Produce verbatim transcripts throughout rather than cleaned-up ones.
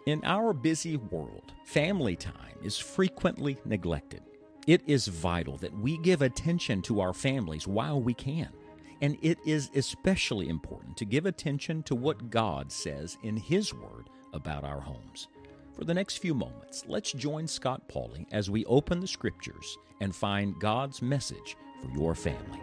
In our busy world, family time is frequently neglected. It is vital that we give attention to our families while we can. And it is especially important to give attention to what God says in His Word about our homes. For the next few moments, let's join Scott Pauley as we open the Scriptures and find God's message for your family.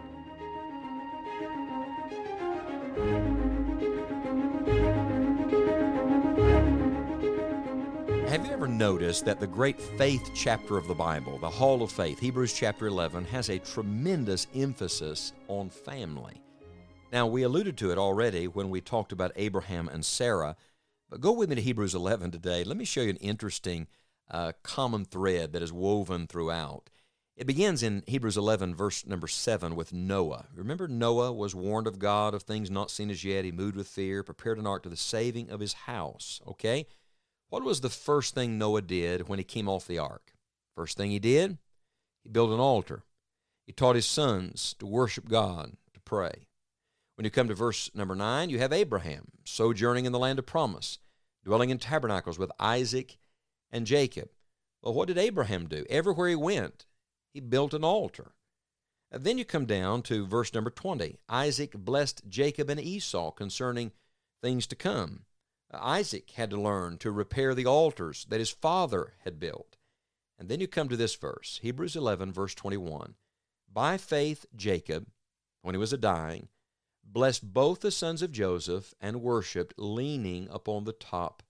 Have you ever noticed that the great faith chapter of the Bible, the Hall of Faith, Hebrews chapter eleven, has a tremendous emphasis on family? Now, we alluded to it already when we talked about Abraham and Sarah, but go with me to Hebrews eleven today. Let me show you an interesting uh, common thread that is woven throughout. It begins in Hebrews eleven, verse number seven, with Noah. Remember, Noah was warned of God of things not seen as yet. He moved with fear, prepared an ark to the saving of his house. Okay? What was the first thing Noah did when he came off the ark? First thing he did, he built an altar. He taught his sons to worship God, to pray. When you come to verse number nine, you have Abraham sojourning in the land of promise, dwelling in tabernacles with Isaac and Jacob. Well, what did Abraham do? Everywhere he went, he built an altar. And then you come down to verse number twenty. Isaac blessed Jacob and Esau concerning things to come. Isaac had to learn to repair the altars that his father had built. And then you come to this verse, Hebrews eleven, verse twenty-one. By faith, Jacob, when he was a-dying, blessed both the sons of Joseph and worshipped, leaning upon the top